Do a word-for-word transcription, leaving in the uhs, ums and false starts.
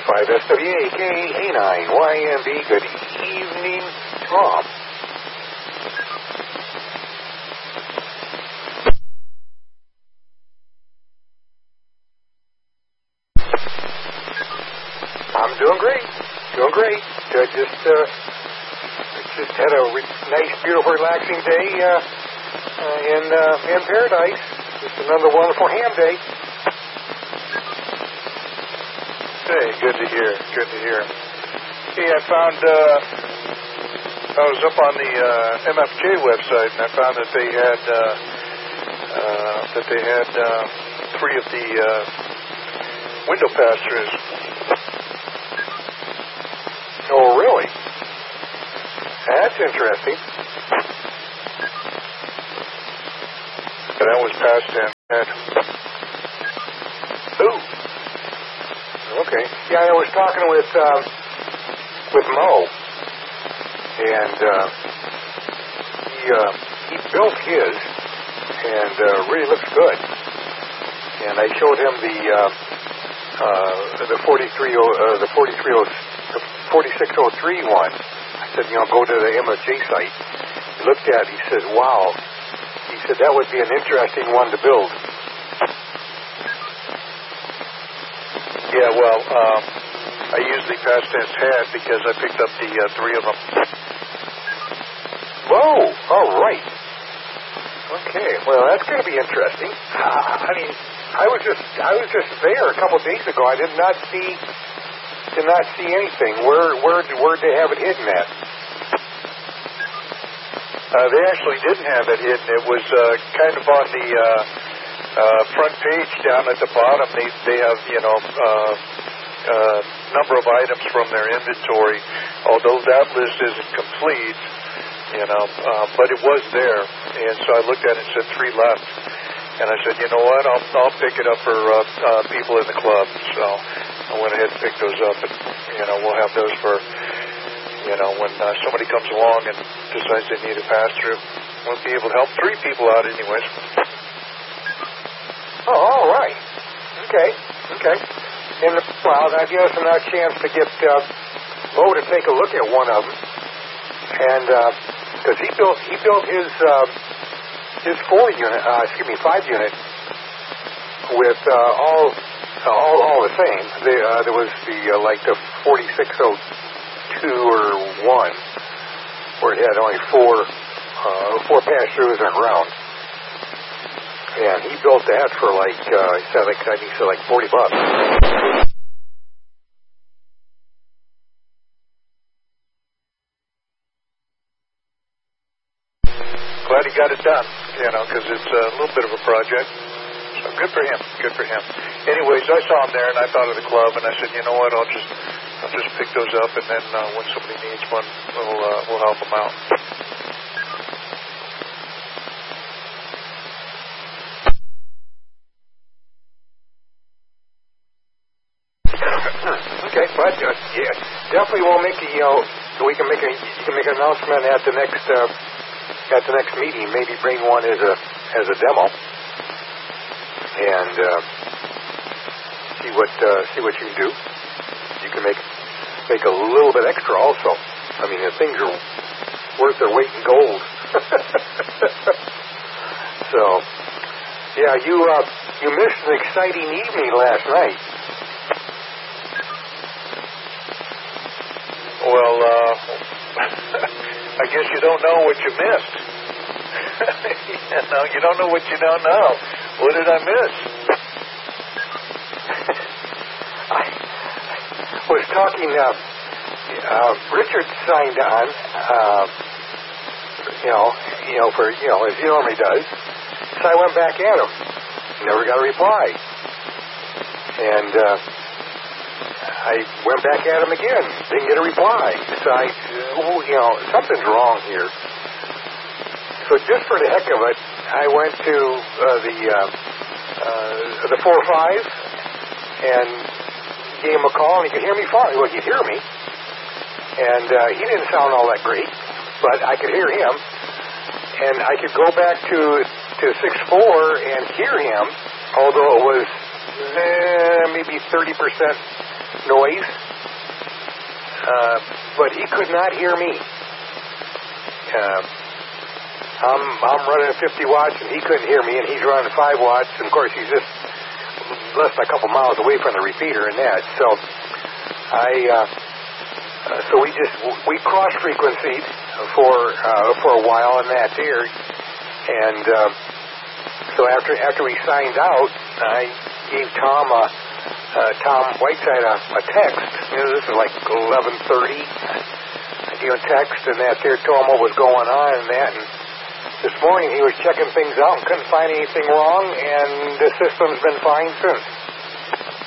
five S W A K A nine Y M B. Good evening, Tom. I'm doing great. Doing great. Uh, just, uh, just had a re- nice, beautiful, relaxing day uh, uh, in uh, in paradise. Just another wonderful ham day. Hey, good to hear. Good to hear. Hey, I found, uh, I was up on the uh, M F K website, and I found that they had, uh, uh, that they had uh, three of the uh, window pass-throughs. Oh, really? That's interesting. But that was past ten. Ooh. Okay. Yeah, I was talking with um, with Mo, and uh, he uh, he built his, and uh, really looks good. And I showed him the uh, uh, the forty-three uh, the forty-three the forty-six oh three one. I said, you know, go to the M F J site. He looked at it. He said, wow. He said that would be an interesting one to build. Yeah, well, um, I used the past tense had because I picked up the uh, three of them. Whoa, all right. Okay, well, that's going to be interesting. Uh, I mean, I was just I was just there a couple of days ago. I did not see did not see anything. Where where where did they have it hidden at? Uh, they actually didn't have it hidden. It was uh, kind of on the uh, uh, front page down at the bottom. They they have, you know, uh, uh, number of items from their inventory, although that list isn't complete, you know, uh, but it was there. And so I looked at it and said three left. And I said, you know what, I'll, I'll pick it up for uh, uh, people in the club. So I went ahead and picked those up, and, you know, we'll have those for... You know, when uh, somebody comes along and decides they need a pass-through, we'll be able to help three people out anyways. Oh, all right. Okay, okay. And, well, that gives us another chance to get uh, Mo to take a look at one of them. And, because uh, he built he built his, uh, his four unit, uh, excuse me, five unit with uh, all, uh, all all the same. They, uh, there was the, uh, like the forty-six oh two or one, where it had only four uh, four pass-throughs and round, and he built that for like uh, he said like I think he said like forty bucks. Glad he got it done, you know, because it's a little bit of a project. So good for him. Good for him. Anyways, I saw him there, and I thought of the club, and I said, you know what, I'll just. I'll just pick those up, and then uh, when somebody needs one, we'll, uh, we'll help them out. Okay, but uh, yeah, definitely we'll make a, you know, we can make a you can make an announcement at the next uh, at the next meeting. Maybe bring one as a as a demo, and uh, see what uh, see what you can do. You can make. Make a little bit extra also. I mean, the things are worth their weight in gold. So, yeah, you uh, you missed an exciting evening last night. Well, uh, I guess you don't know what you missed. You know, you don't know what you don't know. What did I miss? was talking, uh, uh, Richard signed on, uh, you know, you know, for, you know, as he normally does. So I went back at him. Never got a reply. And, uh, I went back at him again. Didn't get a reply. So I, oh, you know, something's wrong here. So just for the heck of it, I went to, uh, the, uh, uh, the four five and gave him a call, and he could hear me fine. Well, he could hear me, and uh, he didn't sound all that great, but I could hear him, and I could go back to to six four and hear him, although it was eh, maybe thirty percent noise, uh, but he could not hear me. Uh, I'm, I'm running at fifty watts, and he couldn't hear me, and he's running five watts, and of course he's just less than a couple miles away from the repeater and that. So I, uh, uh, so we just we cross frequencied for uh, for a while in that there, and uh, so after after we signed out, I gave Tom a uh, Tom Whiteside a, a text. You know, this is like eleven thirty. I gave him a text and that there, told him what was going on and that. And this morning he was checking things out and couldn't find anything wrong, and the system's been fine since.